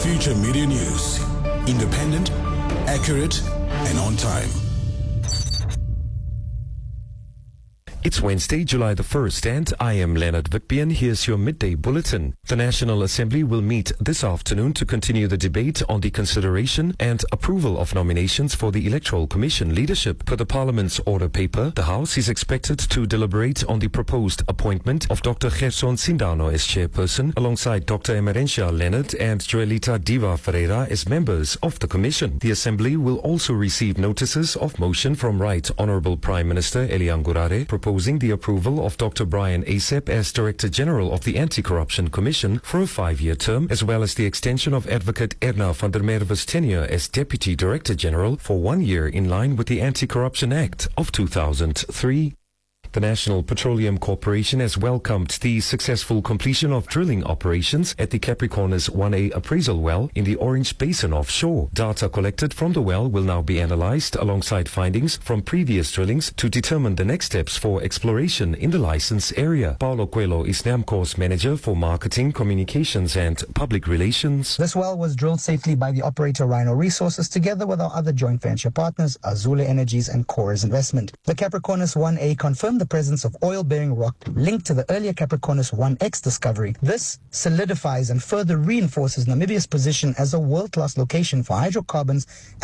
Future Media News. Independent, accurate, and on time. It's Wednesday, July the 1st, and I am Leonard Vikbian. Here's your midday bulletin. The National Assembly will meet this afternoon to continue the debate on the consideration and approval of nominations for the Electoral Commission leadership. Per the Parliament's order paper, the House is expected to deliberate on the proposed appointment of Dr. Gerson Sindano as chairperson, alongside Dr. Emerentia Leonard and Joelita Diva Ferreira as members of the Commission. The Assembly will also receive notices of motion from Right Honourable Prime Minister Elian Gurare, proposing the approval of Dr. Brian Asep as Director General of the Anti-Corruption Commission for a 5-year term, as well as the extension of Advocate Erna van der Merwe's tenure as Deputy Director General for 1 year in line with the Anti-Corruption Act of 2003. The National Petroleum Corporation has welcomed the successful completion of drilling operations at the Capricornus 1A appraisal well in the Orange Basin offshore. Data collected from the well will now be analyzed alongside findings from previous drillings to determine the next steps for exploration in the license area. Paulo Coelho is NAMCOR's Manager for Marketing, Communications and Public Relations. This well was drilled safely by the operator Rhino Resources together with our other joint venture partners, Azule Energies and Cora's Investment. The Capricornus 1A confirmed the presence of oil-bearing rock linked to the earlier Capricornus 1X discovery. This solidifies and further reinforces Namibia's position as a world-class location for hydrocarbons